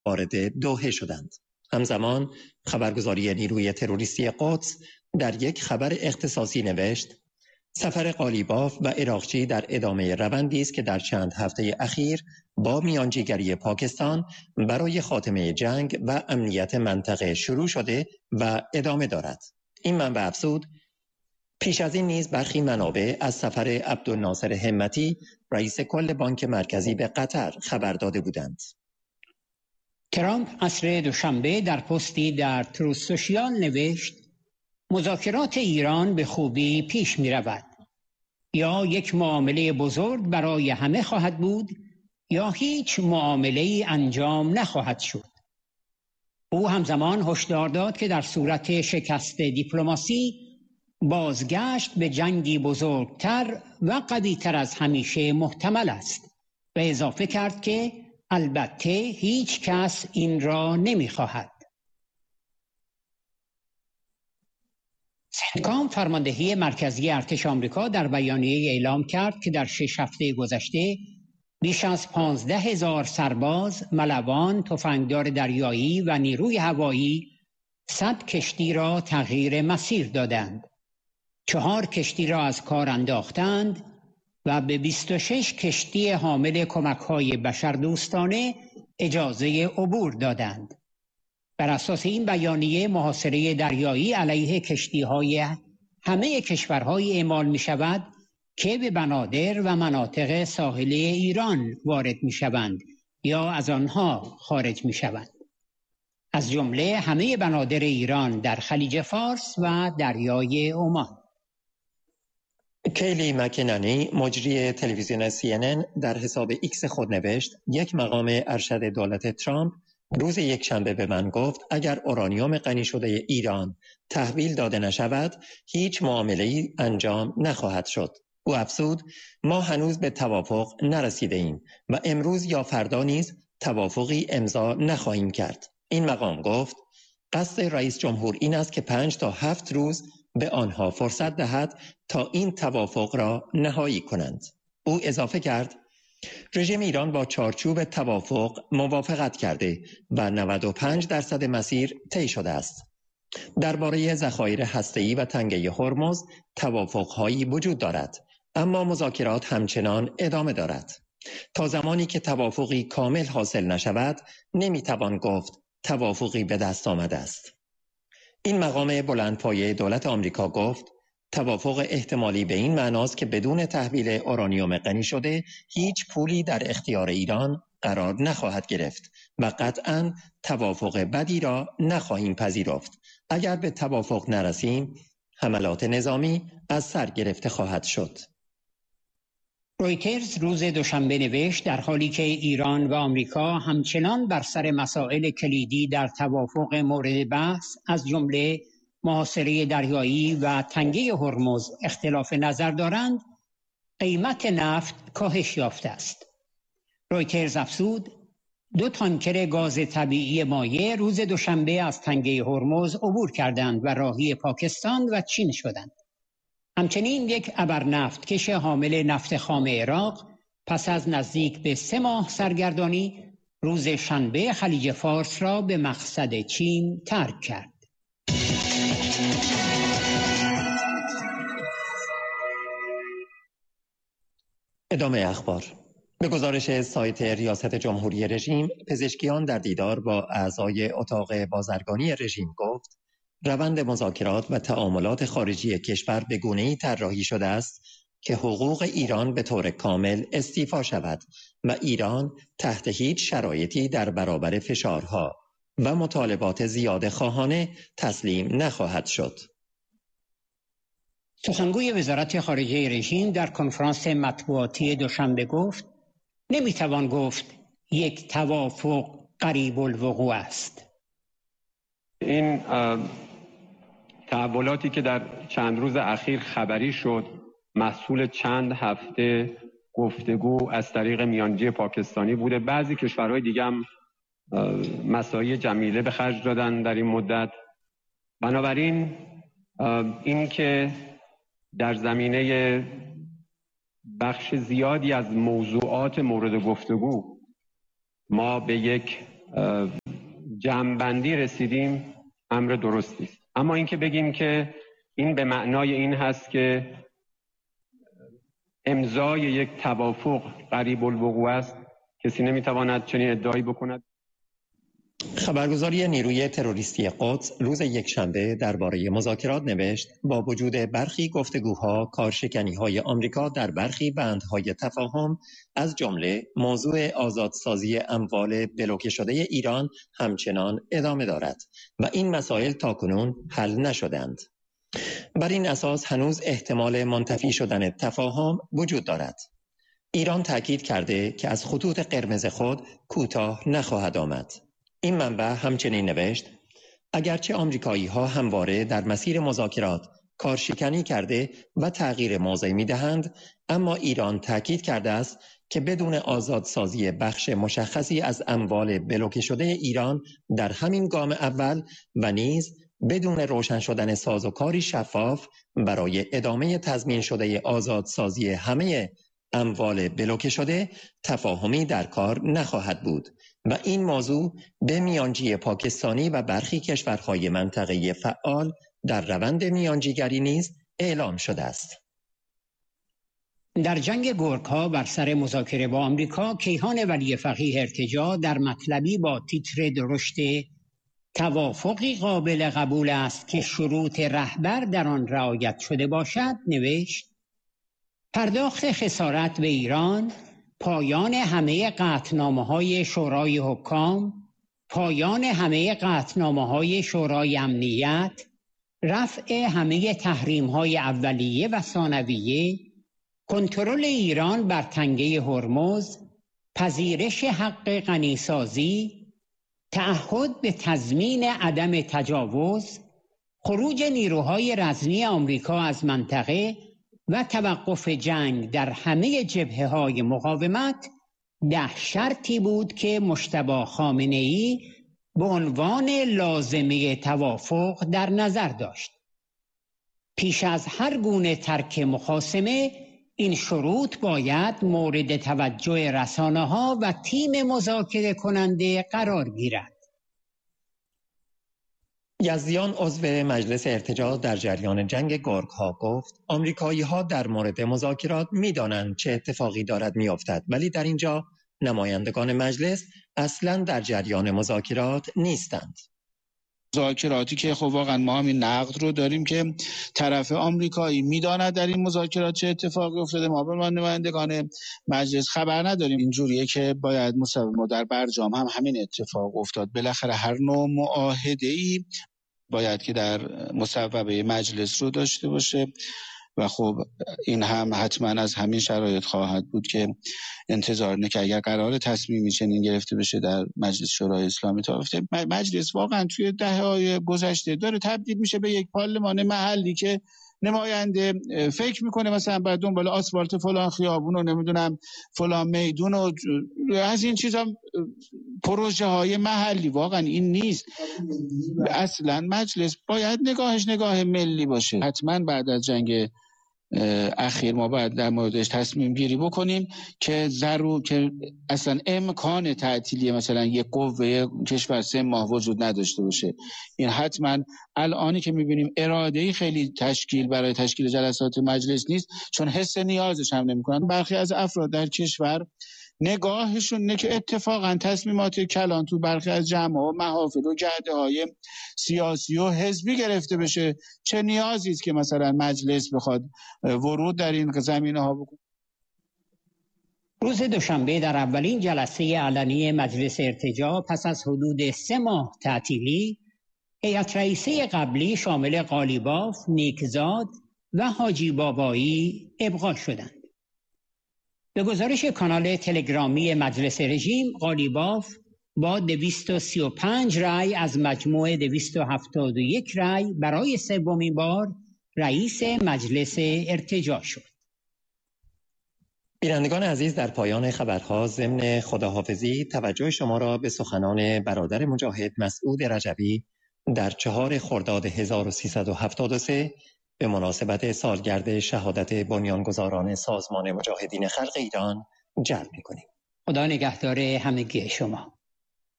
وارد دوحه شدند. همزمان خبرگزاری نیروی تروریستی قدس در یک خبر اختصاصی نوشت سفر قالیباف و عراقچی در ادامه روندی است که در چند هفته اخیر با میانجیگری پاکستان برای خاتمه جنگ و امنیت منطقه شروع شده و ادامه دارد. این منبع افزود پیش از این نیز برخی منابع از سفر عبدالناصر همتی رئیس کل بانک مرکزی به قطر خبر داده بودند. ترامپ عصر دوشنبه در پستی در تروث سوشیال نوشت مذاکرات ایران به خوبی پیش می رود. یا یک معامله بزرگ برای همه خواهد بود یا هیچ معامله انجام نخواهد شد. او همزمان هشدار داد که در صورت شکست دیپلماسی بازگشت به جنگی بزرگتر و قوی‌تر از همیشه محتمل است و اضافه کرد که البته هیچ کس این را نمی‌خواهد. سنتکام فرماندهی مرکزی ارتش آمریکا در بیانیه اعلام کرد که در 6 هفته گذشته بیش از 15,000 سرباز، ملوان، تفنگدار دریایی و نیروی هوایی 100 کشتی را تغییر مسیر دادند. 4 کشتی را از کار انداختند و به 26 کشتی حامل کمک‌های بشردوستانه اجازه عبور دادند. بر اساس این بیانیه محاصره دریایی علیه کشتی‌های همه کشورهای اعمال می‌شود که به بنادر و مناطق ساحلی ایران وارد می‌شوند یا از آنها خارج می‌شوند. از جمله همه بنادر ایران در خلیج فارس و دریای عمان. کیلی مکنانی مجری تلویزیون CNN در حساب ایکس خود نوشت یک مقام ارشد دولت ترامپ روز یکشنبه به من گفت اگر اورانیوم غنی شده ایران تحویل داده نشود هیچ معامله‌ای انجام نخواهد شد. او افزود ما هنوز به توافق نرسیده ایم و امروز یا فردا نیز توافقی امضا نخواهیم کرد. این مقام گفت قصد رئیس جمهور این است که 5 تا 7 روز به آنها فرصت دهد تا این توافق را نهایی کنند. او اضافه کرد رژیم ایران با چارچوب توافق موافقت کرده و 95% مسیر طی شده است. درباره ذخایر هسته‌ای و تنگه هرمز توافق‌هایی وجود دارد، اما مذاکرات همچنان ادامه دارد. تا زمانی که توافقی کامل حاصل نشود، نمیتوان گفت توافقی به دست آمده است. این مقام بلندپایه دولت آمریکا گفت توافق احتمالی به این معناست که بدون تحویل اورانیوم غنی شده هیچ پولی در اختیار ایران قرار نخواهد گرفت و قطعاً توافق بدی را نخواهیم پذیرفت. اگر به توافق نرسیم حملات نظامی از سر گرفته خواهد شد. رویترز روز دوشنبه نوشت در حالی که ایران و آمریکا همچنان بر سر مسائل کلیدی در توافق مورد بحث از جمله محاصره دریایی و تنگه هرمز اختلاف نظر دارند، قیمت نفت کاهش یافته است. رویترز افزود 2 تانکر گاز طبیعی مایع روز دوشنبه از تنگه هرمز عبور کردند و راهی پاکستان و چین شدند. همچنین یک ابرنفتکش حامل نفت خام عراق پس از نزدیک به 3 ماه سرگردانی روز شنبه خلیج فارس را به مقصد چین ترک کرد. ادامه اخبار. به گزارش سایت ریاست جمهوری رژیم، پزشکیان در دیدار با اعضای اتاق بازرگانی رژیم گفت روند مذاکرات و تعاملات خارجی کشور به گونه‌ای طراحی شده است که حقوق ایران به طور کامل استیفا شود و ایران تحت هیچ شرایطی در برابر فشارها و مطالبات زیاده خواهانه تسلیم نخواهد شد. سخنگوی وزارت خارجه رژیم در کنفرانس مطبوعاتی دوشنبه گفت نمیتوان گفت یک توافق قریب الوقوع است. این تحولاتی که در چند روز اخیر خبری شد محصول چند هفته گفتگو از طریق میانجی پاکستانی بوده. بعضی کشورهای دیگه هم مساعی جمیله به خرج دادن در این مدت. بنابراین این که در زمینه بخش زیادی از موضوعات مورد گفتگو ما به یک جمع‌بندی رسیدیم امر درستی است. اما اینکه بگیم که این به معنای این هست که امضای یک توافق قریب الوقوع است، کسی نمیتواند چنین ادعایی بکند. خبرگزاری نیروی تروریستی قدس روز یکشنبه درباره مذاکرات نوشت با وجود برخی گفتگوها، کارشکنی‌های آمریکا در برخی بندهای تفاهم از جمله موضوع آزادسازی اموال بلوکه شده ایران همچنان ادامه دارد و این مسائل تاکنون حل نشدند. بر این اساس هنوز احتمال منتفی شدن تفاهم وجود دارد. ایران تاکید کرده که از خطوط قرمز خود کوتاه نخواهد آمد. این منبع همچنین نوشت اگرچه آمریکایی‌ها همواره در مسیر مذاکرات کارشکنی کرده و تغییر موضع می‌دهند، اما ایران تاکید کرده است که بدون آزادسازی بخش مشخصی از اموال بلوکه شده ایران در همین گام اول و نیز بدون روشن شدن سازوکاری شفاف برای ادامه تضمین شده آزادسازی همه اموال بلوکه شده تفاهمی در کار نخواهد بود و این موضوع به میانجی پاکستانی و برخی کشورهای منطقه فعال در روند میانجیگری نیز اعلام شده است. در جنگ گرگ‌ها بر سر مذاکره با آمریکا، کیهان ولی فقیه ارتجاع در مطلبی با تیتر درشت توافقی قابل قبول است که شروط رهبر در آن رعایت شده باشد نوشت پرداخت خسارت به ایران، پایان همه قطعنامه‌های شورای حکام، پایان همه قطعنامه‌های شورای امنیت، رفع همه تحریم‌های اولیه و ثانویه، کنترل ایران بر تنگه هرمز، پذیرش حق غنیسازی، تعهد به تضمین عدم تجاوز، خروج نیروهای رزمی آمریکا از منطقه و توقف جنگ در همه جبهه‌های مقاومت 10 شرطی بود که مجتبی خامنه‌ای به عنوان لازمه توافق در نظر داشت. پیش از هر گونه ترک مخاصمه، این شروط باید مورد توجه رسانه‌ها و تیم مذاکره کننده قرار گیرد. یزدیان عضو مجلس ارتجاع در جریان جنگ گرگ‌ها گفت آمریکایی‌ها در مورد مذاکرات می‌دانند چه اتفاقی دارد می‌افتد، ولی در اینجا نمایندگان مجلس اصلاً در جریان مذاکرات نیستند. مذاکراتی که خب واقعا ما همین نقد رو داریم که طرف آمریکایی میداند در این مذاکرات چه اتفاقی افتاده، ما به عنوان نمایندگان مجلس خبر نداریم. اینجوریه که باید ما در برجام هم همین اتفاق افتاد. بالاخره هر نوع معاهده‌ای باید که در مصوبه مجلس رو داشته باشه و خب این هم حتما از همین شرایط خواهد بود که انتظار نه که اگر قرار تصمیمی چنین گرفته بشه در مجلس شورای اسلامی تا افته، مجلس واقعا توی دهه‌های گذشته داره تبدیل میشه به یک پارلمان محلی که نماینده فکر میکنه مثلا بعد دنبال آسفالت فلان خیابون و نمیدونم فلان میدون و از این چیزا، پروژه های محلی. واقعا این نیست. اصلا مجلس باید نگاهش نگاه ملی باشه. حتما بعد از جنگ اخیر ما باید در موردش تصمیم گیری بکنیم که که اصلا امکان تعطیلی مثلا یک قوه کشور 3 ماه وجود نداشته باشه. این حتما الانی که میبینیم اراده‌ای خیلی برای تشکیل جلسات مجلس نیست، چون حس نیازش هم نمیکنن. برخی از افراد در کشور نگاهشون نه که اتفاقا تصمیمات کلان تو برخی از جمع‌ها و محافل و گرده‌های سیاسی و حزبی گرفته بشه. چه نیازی است که مثلا مجلس بخواد ورود در این زمینه‌ها بکنه؟ روز دوشنبه در اولین جلسه علنی مجلس ارتجاع پس از حدود 3 ماه تعطیلی، هیئت رئیسه قبلی شامل قالیباف، نیکزاد و حاجی بابایی ابقا شدند. به گزارش کانال تلگرامی مجلس رژیم، قالیباف با 235 رأی از مجموع 271 رأی برای 3مین بار رئیس مجلس ارتجاع شد. بینندگان عزیز، در پایان خبرها ضمن خداحافظی توجه شما را به سخنان برادر مجاهد مسعود رجبی در 4 خرداد 1373 به مناسبت سالگرد شهادت بنیانگذاران سازمان مجاهدین خلق ایران جلب می‌کنیم. خدا نگهدار همگی شما.